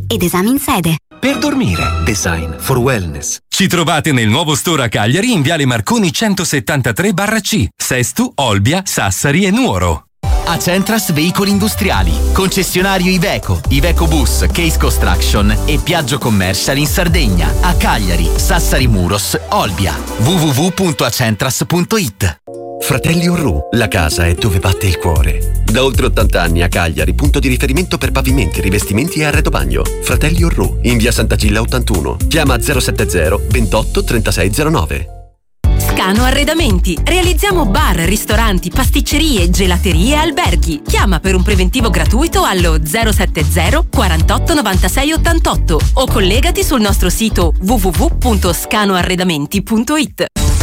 ed esami in sede. Per dormire, Design for Wellness. Ci trovate nel nuovo store a Cagliari in Viale Marconi 173/C, Sestu, Olbia, Sassari e Nuoro. Acentras Veicoli Industriali, concessionario Iveco, Iveco Bus, Case Construction e Piaggio Commercial in Sardegna, a Cagliari, Sassari Muros, Olbia. www.acentras.it. Fratelli Orru, la casa è dove batte il cuore. Da oltre 80 anni a Cagliari, punto di riferimento per pavimenti, rivestimenti e arredo bagno. Fratelli Orru, in via Santa Gilla 81. Chiama 070 28 3609. Scano Arredamenti. Realizziamo bar, ristoranti, pasticcerie, gelaterie e alberghi. Chiama per un preventivo gratuito allo 070 48 96 88 o collegati sul nostro sito www.scanoarredamenti.it.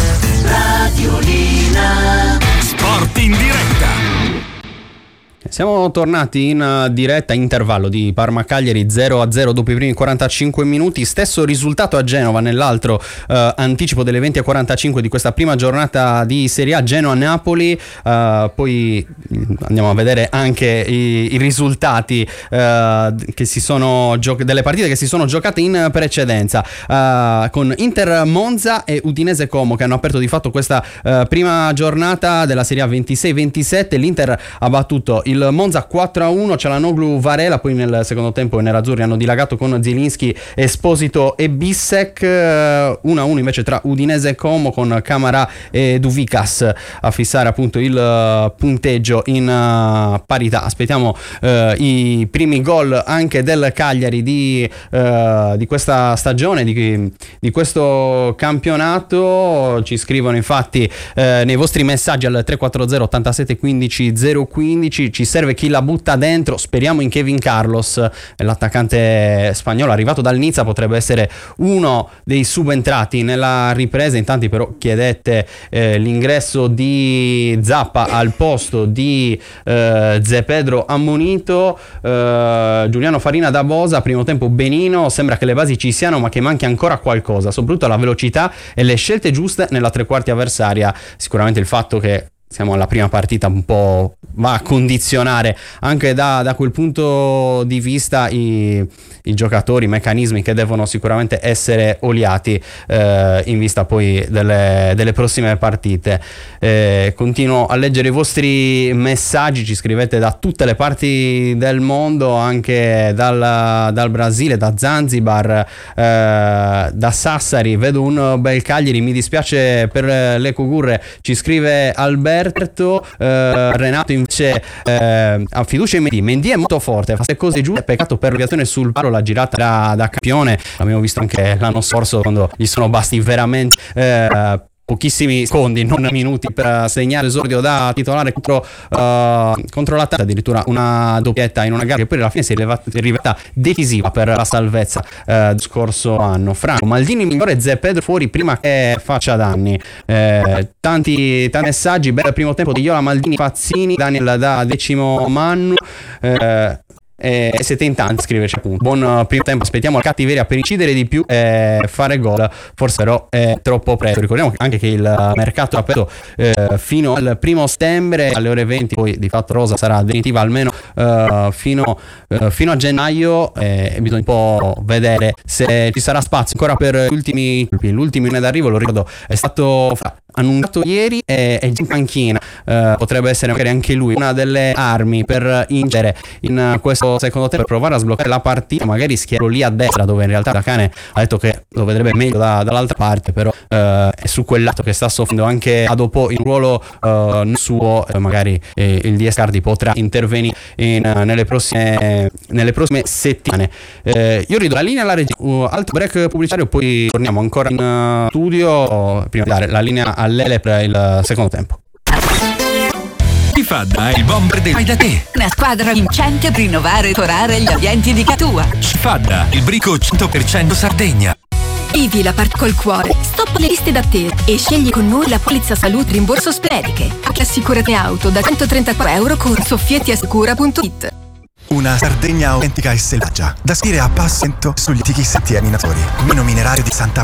Radiolina. Sport in diretta. Siamo tornati in diretta, intervallo di Parma-Cagliari 0-0 dopo i primi 45 minuti, stesso risultato a Genova nell'altro anticipo delle 20:45 di questa prima giornata di Serie A, Genoa-Napoli. Poi andiamo a vedere anche i risultati che si sono delle partite che si sono giocate in precedenza, con Inter-Monza e Udinese-Como che hanno aperto di fatto questa prima giornata della Serie A 26-27. L'Inter ha battuto il Monza 4-1, Çalhanoğlu, Varela, poi nel secondo tempo i nerazzurri hanno dilagato con Zielinski, Esposito e Bissek. 1-1 invece tra Udinese e Como, con Camara e Duvikas a fissare appunto il punteggio in parità. Aspettiamo i primi gol anche del Cagliari di questa stagione, di questo campionato. Ci scrivono infatti nei vostri messaggi al 340 87 15 015: ci serve chi la butta dentro, speriamo in Kevin Carlos, l'attaccante spagnolo arrivato dal Nizza, potrebbe essere uno dei subentrati nella ripresa. In tanti però chiedete l'ingresso di Zappa al posto di Zé Pedro ammonito. Giuliano Farina da Bosa: primo tempo benino, sembra che le basi ci siano ma che manchi ancora qualcosa, soprattutto la velocità e le scelte giuste nella tre quarti avversaria. Sicuramente il fatto che siamo alla prima partita un po' va a condizionare anche da quel punto di vista i giocatori, i meccanismi che devono sicuramente essere oliati in vista poi delle prossime partite. Continuo a leggere i vostri messaggi, ci scrivete da tutte le parti del mondo, anche dal Brasile, da Zanzibar, da Sassari. Vedo un bel Cagliari, mi dispiace per le Cogurre, ci scrive Alberto. Renato invece ha fiducia in Mendy è molto forte, fa le cose giuste, peccato per l'occasione sul palo, la girata da campione, l'abbiamo visto anche l'anno scorso quando gli sono basti veramente pochissimi secondi, non minuti, per segnare esordio da titolare contro l'Atalanta, addirittura una doppietta in una gara che poi alla fine si è rivelata decisiva per la salvezza scorso anno. Franco Maldini migliore, Zé Pedro fuori prima che faccia danni. Tanti messaggi. Bel primo tempo di Iola, Maldini, Pazzini, Daniel da Decimo Mannu. Siete in tanti, scriveci appunto. Buon primo tempo, aspettiamo la cattiveria per incidere di più e fare gol, forse però è troppo presto. Ricordiamo anche che il mercato è aperto fino al 1 settembre alle ore 20, poi di fatto rosa sarà definitiva almeno fino a gennaio, e bisogna un po' vedere se ci sarà spazio ancora per l'ultimo in d'arrivo. Lo ricordo, è stato annunciato ieri e è in panchina, potrebbe essere magari anche lui una delle armi per vincere in questo secondo tempo, per provare a sbloccare la partita. Magari schierarlo lì a destra, dove in realtà Cane ha detto che lo vedrebbe meglio dall'altra parte, però è su quel lato che sta soffrendo anche a dopo in un ruolo suo. Magari il DS Cardi potrà intervenire nelle prossime settimane. Io ridò la linea alla regia, altro break pubblicitario, poi torniamo ancora in studio prima di dare la linea all'Ele per il secondo tempo. Fadda è il bomber del Fai da te. Una squadra vincente per rinnovare e decorare gli ambienti di casa tua. Fadda, il brico 100% Sardegna. Vivi la part col cuore, stop le liste d'attesa e scegli con noi la polizza salute rimborso mediche. Assicurate auto da €134 con soffiettiassicura.it. Una Sardegna autentica e selvaggia, da sentire a passo lento sugli antichi sentieri minatori. Mino minerario di Santa